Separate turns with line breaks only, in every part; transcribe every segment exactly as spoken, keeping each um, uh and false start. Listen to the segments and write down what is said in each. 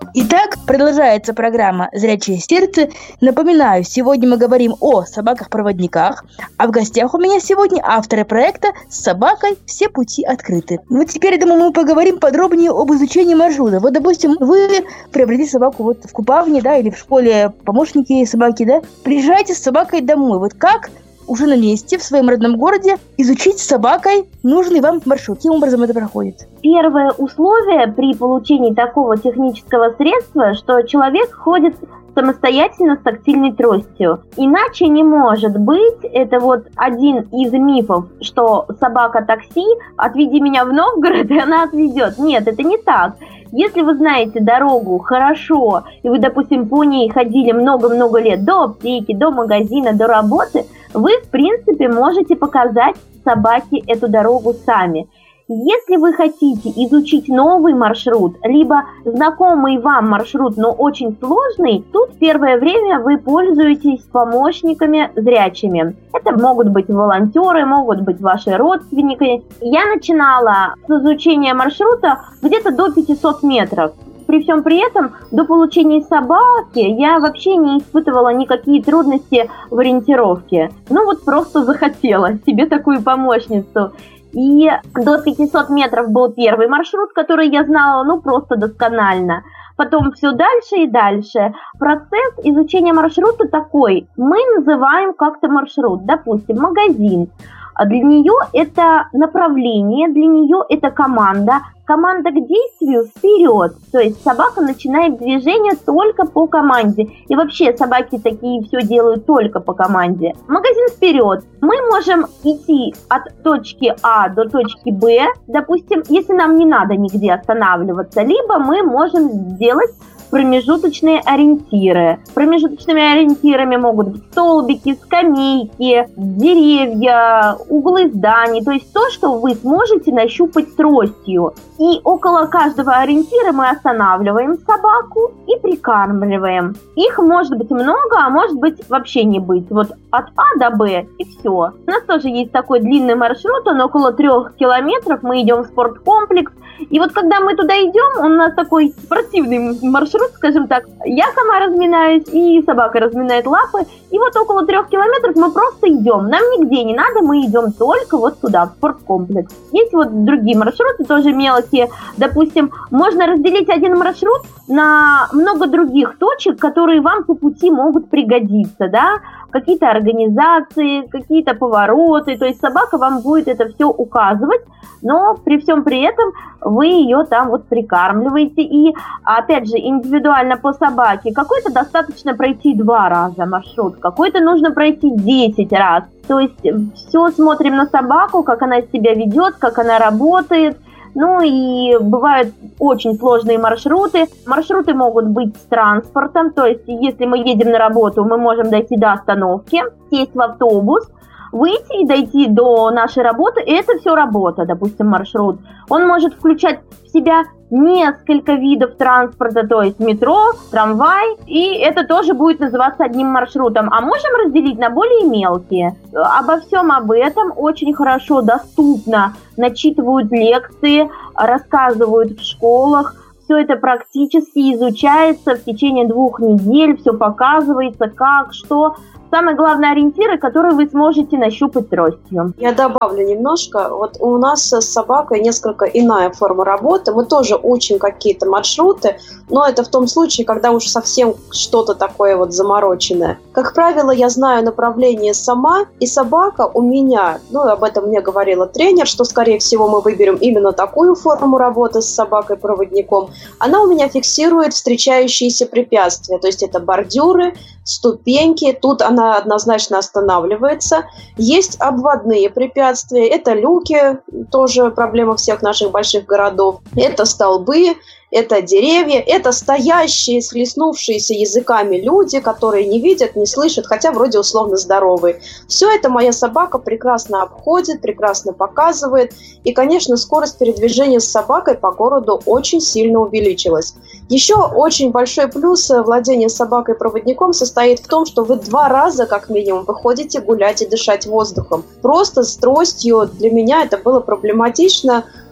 Итак, продолжается программа «Зрячее сердце». Напоминаю, сегодня мы говорим о собаках-проводниках, а в гостях у меня сегодня авторы проекта «С собакой все пути открыты». Вот теперь, я думаю, мы поговорим подробнее об изучении маршрута. Вот, допустим, вы приобрели собаку вот в Купавне, да, или в школе помощники собаки, да, приезжаете с собакой домой. Вот как уже на месте, в своем родном городе, изучить с собакой нужный вам маршрут? Каким образом это проходит?
Первое условие при получении такого технического средства, что человек ходит самостоятельно с тактильной тростью. Иначе не может быть. Это вот один из мифов, что собака-такси, отведи меня в Новгород, и она отведет. Нет, это не так. Если вы знаете дорогу хорошо, и вы, допустим, по ней ходили много-много лет, до аптеки, до магазина, до работы, вы, в принципе, можете показать собаке эту дорогу сами. Если вы хотите изучить новый маршрут, либо знакомый вам маршрут, но очень сложный, тут первое время вы пользуетесь помощниками зрячими. Это могут быть волонтеры, могут быть ваши родственники. Я начинала с изучения маршрута где-то до пятисот метров. При всем при этом, до получения собаки я вообще не испытывала никакие трудности в ориентировке. Ну вот просто захотела себе такую помощницу. И до пятисот метров был первый маршрут, который я знала, ну, просто досконально. Потом все дальше и дальше. Процесс изучения маршрута такой. Мы называем как-то маршрут, допустим, магазин. А для нее это направление, для нее это команда. Команда к действию вперед. То есть собака начинает движение только по команде. И вообще собаки такие все делают только по команде. Магазин вперед. Мы можем идти от точки А до точки Б, допустим, если нам не надо нигде останавливаться. Либо мы можем сделать промежуточные ориентиры. Промежуточными ориентирами могут быть столбики, скамейки, деревья, углы зданий. То есть то, что вы сможете нащупать тростью. И около каждого ориентира мы останавливаем собаку и прикармливаем. Их может быть много, а может быть вообще не быть. Вот от А до Б и все. У нас тоже есть такой длинный маршрут, он около трех километров. Мы идем в спорткомплекс. И вот когда мы туда идем, он у нас такой спортивный маршрут, скажем так. Я сама разминаюсь, и собака разминает лапы. И вот около трех километров мы просто идем. Нам нигде не надо, мы идем только вот туда, в спорткомплекс. Есть вот другие маршруты, тоже мелкие. Допустим, можно разделить один маршрут на много других точек, которые вам по пути могут пригодиться, да? Какие-то организации, какие-то повороты. То есть собака вам будет это все указывать, но при всем при этом вы ее там вот прикармливаете. И, опять же, индивидуально по собаке. Какой-то достаточно пройти два раза маршрут, какой-то нужно пройти десять раз. То есть все смотрим на собаку, как она себя ведет, как она работает. Ну и бывают очень сложные маршруты. Маршруты могут быть с транспортом, то есть если мы едем на работу, мы можем дойти до остановки, сесть в автобус, выйти и дойти до нашей работы, и это все работа, допустим, маршрут. Он может включать в себя несколько видов транспорта, то есть метро, трамвай, и это тоже будет называться одним маршрутом. А можем разделить на более мелкие. Обо всем об этом очень хорошо доступно начитывают лекции, рассказывают в школах. Все это практически изучается в течение двух недель, все показывается, как, что. Самое главное, ориентиры, которые вы сможете нащупать тростью.
Я добавлю немножко. Вот у нас с собакой несколько иная форма работы. Мы тоже учим какие-то маршруты, но это в том случае, когда уж совсем что-то такое вот замороченное. Как правило, я знаю направление сама, и собака у меня, ну, об этом мне говорила тренер, что, скорее всего, мы выберем именно такую форму работы с собакой-проводником. Она у меня фиксирует встречающиеся препятствия, то есть это бордюры, ступеньки, тут она однозначно останавливается. Есть обводные препятствия, это люки, тоже проблема всех наших больших городов, это столбы, это деревья, это стоящие, схлестнувшиеся языками люди, которые не видят, не слышат, хотя вроде условно здоровые. Все это моя собака прекрасно обходит, прекрасно показывает. И, конечно, скорость передвижения с собакой по городу очень сильно увеличилась. Еще очень большой плюс владения собакой-проводником состоит в том, что вы два раза, как минимум, выходите гулять и дышать воздухом. Просто с тростью для меня это было проблематично.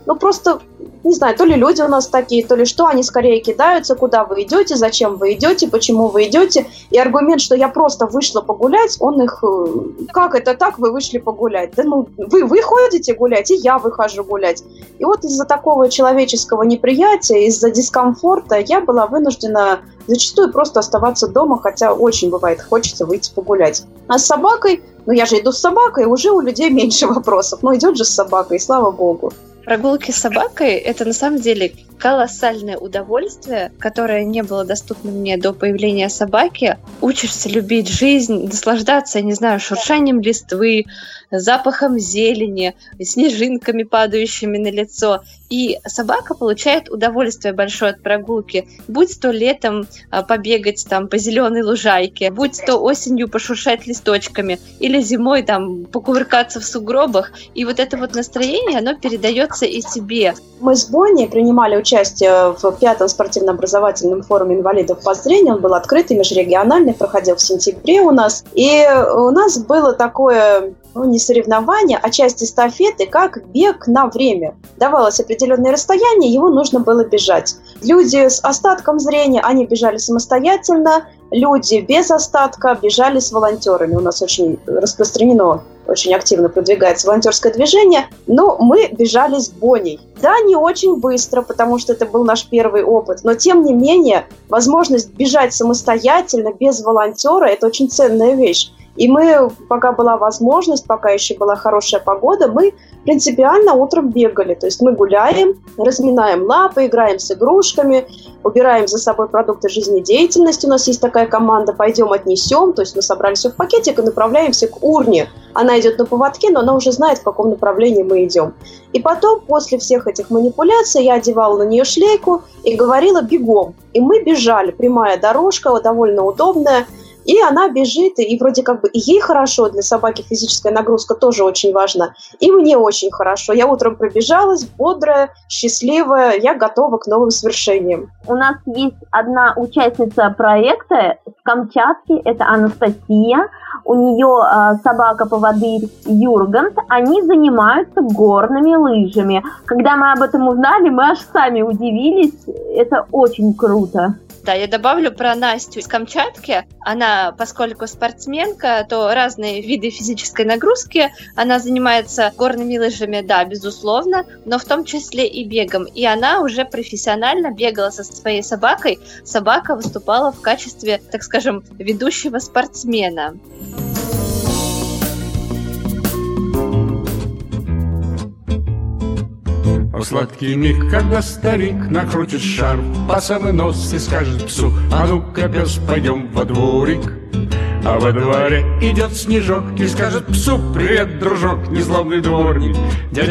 ну просто, не знаю, то ли люди у нас такие, то ли что, они скорее кидаются, куда вы идете, зачем вы идете, почему вы идете. И аргумент, что я просто вышла погулять, он их... Как это так, вы вышли погулять? Да ну, вы, вы ходите гулять, и я выхожу гулять. И вот из-за такого человеческого неприятия, из-за дискомфорта я была вынуждена зачастую просто оставаться дома, хотя очень бывает, хочется выйти погулять. А с собакой, ну я же иду с собакой, уже у людей меньше вопросов. Ну идет же с собакой, слава богу.
Прогулки с собакой – это на самом деле колоссальное удовольствие, которое не было доступно мне до появления собаки. Учишься любить жизнь, наслаждаться, я не знаю, шуршанием листвы, запахом зелени, снежинками, падающими на лицо. И собака получает удовольствие большое от прогулки. Будь то летом побегать там по зеленой лужайке, будь то осенью пошуршать листочками, или зимой там покувыркаться в сугробах. И вот это вот настроение, оно передается и себе.
Мы с Бонни принимали участие в пятом спортивно-образовательном форуме инвалидов по зрению. Он был открытый, межрегиональный, проходил в сентябре у нас. И у нас было такое... ну, не соревнование, а часть эстафеты, как бег на время. Давалось определенное расстояние, его нужно было бежать. Люди с остатком зрения, они бежали самостоятельно, люди без остатка бежали с волонтерами. У нас очень распространено, очень активно продвигается волонтерское движение, но мы бежали с Боней. Да, не очень быстро, потому что это был наш первый опыт, но тем не менее возможность бежать самостоятельно, без волонтера – это очень ценная вещь. И мы, пока была возможность, пока еще была хорошая погода, мы принципиально утром бегали. То есть мы гуляем, разминаем лапы, играем с игрушками, убираем за собой продукты жизнедеятельности. У нас есть такая команда «Пойдем отнесем». То есть мы собрали все в пакетик и направляемся к урне. Она идет на поводке, но она уже знает, в каком направлении мы идем. И потом, после всех этих манипуляций, я одевала на нее шлейку и говорила «бегом». И мы бежали. Прямая дорожка, довольно удобная. И она бежит, и вроде как бы и ей хорошо, для собаки физическая нагрузка тоже очень важна, и мне очень хорошо. Я утром пробежалась, бодрая, счастливая, я готова к новым свершениям.
У нас есть одна участница проекта с Камчатки, это Анастасия. У нее э, собака-поводырь Юргант, они занимаются горными лыжами. Когда мы об этом узнали, мы аж сами удивились, это очень круто.
Да, я добавлю про Настю из Камчатки. Она, поскольку спортсменка, то разные виды физической нагрузки. Она занимается горными лыжами, да, безусловно, но в том числе и бегом. И она уже профессионально бегала со своей собакой. Собака выступала в качестве, так скажем, ведущего спортсмена.
В сладкий миг, когда старик накрутит шарф по самый нос и скажет псу: а ну-ка, пес, пойдем во дворик. А во дворе идет Снежок и скажет псу: привет, дружок, незлобный дворник. Дядя